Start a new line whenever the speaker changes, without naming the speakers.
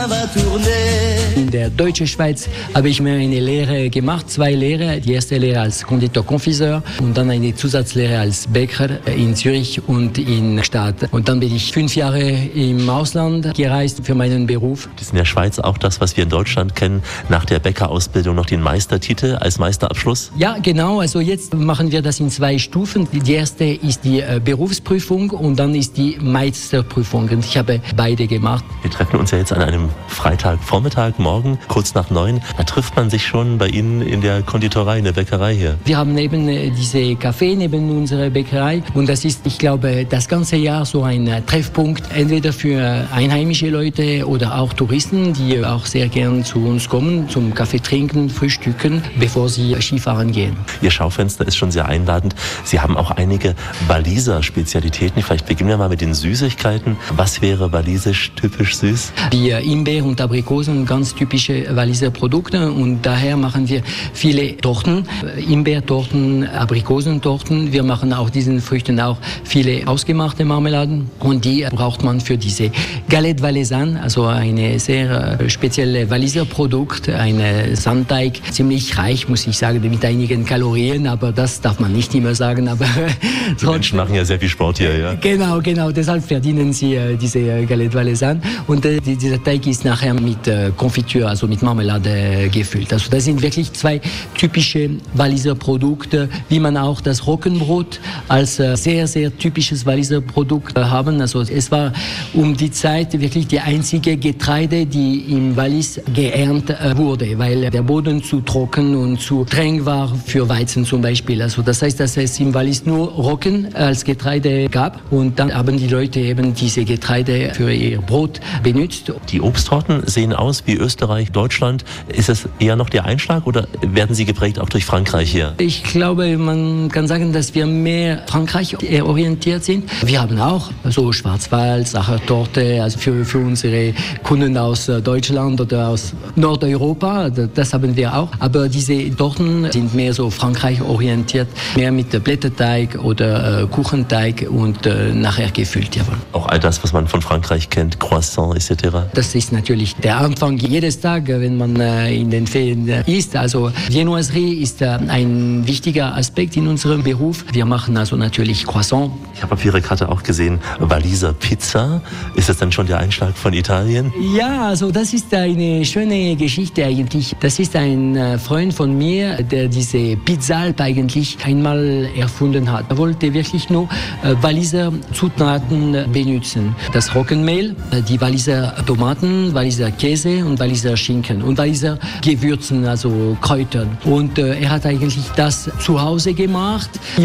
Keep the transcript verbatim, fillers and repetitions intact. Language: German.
In der deutschen Schweiz habe ich mir eine Lehre gemacht, zwei Lehren. Die erste Lehre als Konditor-Konfiseur und dann eine Zusatzlehre als Bäcker in Zürich und in Gstaad. Und dann bin ich fünf Jahre im Ausland gereist für meinen Beruf.
Das ist in der Schweiz auch das, was wir in Deutschland kennen, nach der Bäckerausbildung noch den Meistertitel als Meisterabschluss?
Ja, genau. Also jetzt machen wir das in zwei Stufen. Die erste ist die äh, Berufsprüfung und dann ist die Meisterprüfung. Und ich habe beide gemacht.
Wir treffen uns ja jetzt an einem Freitagvormittag, morgen, kurz nach neun. Da trifft man sich schon bei Ihnen in der Konditorei, in der Bäckerei hier.
Wir haben eben äh, diese Café neben unserer Bäckerei und das ist, ich glaube, das ganze Jahr so ein äh, Treffpunkt, entweder für einheimische Leute oder auch Touristen, die auch sehr gern zu uns kommen, zum Kaffee trinken, frühstücken, bevor sie Skifahren gehen.
Ihr Schaufenster ist schon sehr einladend. Sie haben auch einige Waliser Spezialitäten. Vielleicht beginnen wir mal mit den Süßigkeiten. Was wäre walisisch typisch süß?
Die Himbeer und Aprikosen, ganz typische Waliser Produkte und daher machen wir viele Torten, Himbeertorten, Aprikosentorten. Wir machen auch diesen Früchten auch viele ausgemachte Marmeladen und die braucht man für diese Galette Valaisanne, also eine sehr spezielle Waliser Produkt, ein Sandteig, ziemlich reich, muss ich sagen, mit einigen Kalorien, aber das darf man nicht immer sagen. Aber
die Menschen machen ja sehr viel Sport hier, ja.
Genau, genau, deshalb verdienen sie äh, diese äh, Galette Valaisanne und äh, die, dieser Teig ist nachher mit äh, Konfitur, also mit Marmelade äh, gefüllt. Also das sind wirklich zwei typische Waliser Produkte, wie man auch das Roggenbrot als äh, sehr, sehr typisches Waliser Produkt äh, haben. Also es war um die Zeit wirklich die einzige Getreide, die im Wallis geerntet äh, wurde, weil der Boden zu trocken und zu streng war für Weizen zum Beispiel. Also das heißt, dass es im Wallis nur Roggen als Getreide gab und dann haben die Leute eben diese Getreide für ihr Brot benutzt.
Die Obsttorten sehen aus wie Österreich, Deutschland. Ist es eher noch der Einschlag oder werden sie geprägt auch durch Frankreich hier?
Ich glaube, man kann sagen, dass wir mehr Frankreich orientiert sind. Wir haben auch so Schwarzwald, Sachertorte, also für, für unsere Kunden aus Deutschland oder aus Nordeuropa, das haben wir auch. Aber diese Torten sind mehr so Frankreich orientiert, mehr mit Blätterteig oder äh, Kuchenteig und äh, nachher gefüllt. Jawohl.
Auch all das, was man von Frankreich kennt, Croissant et cetera.
Das ist natürlich der Anfang jedes Tag, wenn man äh, in den Ferien äh, isst. Also Viennoiserie ist äh, ein wichtiger Aspekt in unserem Beruf. Wir machen also natürlich Croissant.
Ich habe auf Ihrer Karte auch gesehen, Waliser Pizza. Ist das dann schon der Einschlag von Italien?
Ja, also das ist eine schöne Geschichte eigentlich. Das ist ein äh, Freund von mir, der diese Pizzalp eigentlich einmal erfunden hat. Er wollte wirklich nur äh, Waliser Zutaten benutzen. Das Roggenmehl, äh, die Waliser Tomaten, Waliser Käse und Waliser Schinken und Waliser Gewürzen, also Kräutern. Und äh, er hat eigentlich das zu Hause gemacht.